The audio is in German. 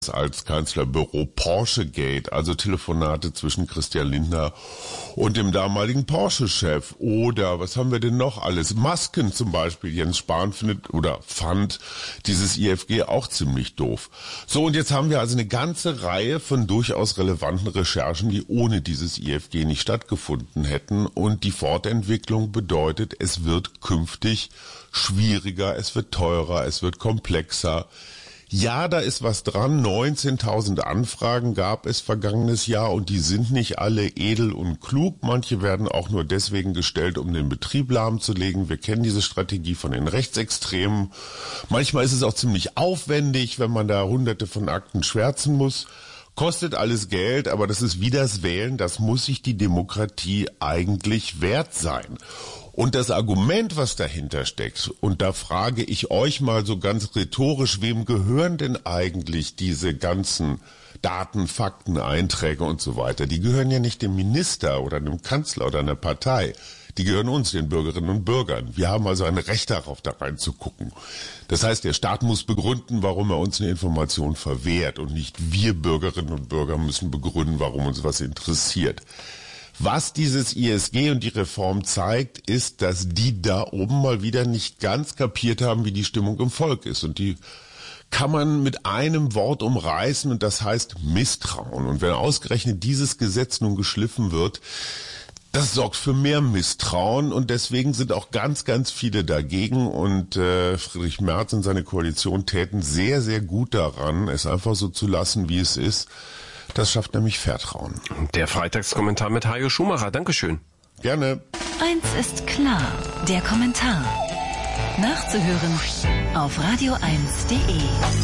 als Kanzlerbüro Porsche-Gate, also Telefonate zwischen Christian Lindner und dem damaligen Porsche-Chef. Oder was haben wir denn noch alles? Masken zum Beispiel. Jens Spahn fand dieses IFG auch ziemlich doof. So, und jetzt haben wir also eine ganze Reihe von durchaus relevanten Recherchen, die ohne dieses IFG nicht stattgefunden hätten. Und die Fortentwicklung bedeutet, es wird künftig schwieriger, es wird teurer, es wird komplexer. Ja, da ist was dran. 19.000 Anfragen gab es vergangenes Jahr und die sind nicht alle edel und klug. Manche werden auch nur deswegen gestellt, um den Betrieb lahmzulegen. Wir kennen diese Strategie von den Rechtsextremen. Manchmal ist es auch ziemlich aufwendig, wenn man da hunderte von Akten schwärzen muss. Kostet alles Geld, aber das ist wie das Wählen. Das muss sich die Demokratie eigentlich wert sein. Und das Argument, was dahinter steckt, und da frage ich euch mal so ganz rhetorisch, wem gehören denn eigentlich diese ganzen Daten, Fakten, Einträge und so weiter? Die gehören ja nicht dem Minister oder dem Kanzler oder einer Partei. Die gehören uns, den Bürgerinnen und Bürgern. Wir haben also ein Recht darauf, da reinzugucken. Das heißt, der Staat muss begründen, warum er uns eine Information verwehrt und nicht wir Bürgerinnen und Bürger müssen begründen, warum uns was interessiert. Was dieses ISG und die Reform zeigt, ist, dass die da oben mal wieder nicht ganz kapiert haben, wie die Stimmung im Volk ist. Und die kann man mit einem Wort umreißen und das heißt Misstrauen. Und wenn ausgerechnet dieses Gesetz nun geschliffen wird, das sorgt für mehr Misstrauen und deswegen sind auch ganz, ganz viele dagegen und Friedrich Merz und seine Koalition täten sehr, sehr gut daran, es einfach so zu lassen, wie es ist. Das schafft nämlich Vertrauen. Der Freitagskommentar mit Hajo Schumacher. Dankeschön. Gerne. Eins ist klar, der Kommentar. Nachzuhören auf radio1.de.